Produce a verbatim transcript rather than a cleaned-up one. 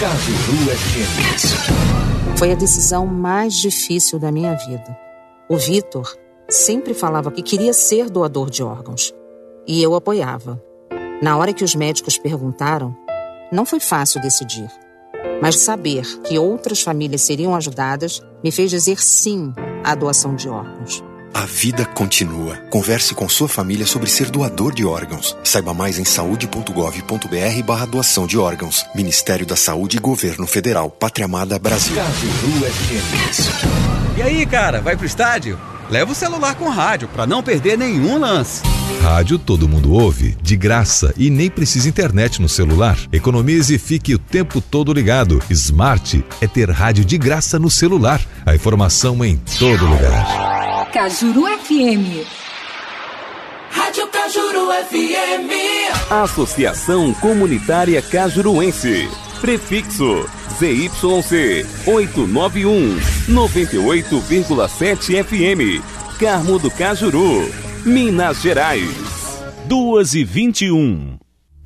Cajuru F M. Foi a decisão mais difícil da minha vida. O Vitor sempre falava que queria ser doador de órgãos. E eu apoiava. Na hora que os médicos perguntaram, não foi fácil decidir. Mas saber que outras famílias seriam ajudadas me fez dizer sim à doação de órgãos. A vida continua. Converse com sua família sobre ser doador de órgãos. Saiba mais em saúde.gov.br barra doação de órgãos. Ministério da Saúde e Governo Federal. Pátria Amada Brasil. Cajuru F M. E aí, cara, vai pro estádio? Leva o celular com rádio pra não perder nenhum lance. Rádio todo mundo ouve, de graça e nem precisa internet no celular. Economize e fique o tempo todo ligado. Smart é ter rádio de graça no celular. A informação em todo lugar. Cajuru F M. Rádio Cajuru F M. Associação Comunitária Cajuruense. Prefixo Z Y C oitocentos e noventa e um, noventa e oito vírgula sete F M. Carmo do Cajuru, Minas Gerais. duas e vinte e um.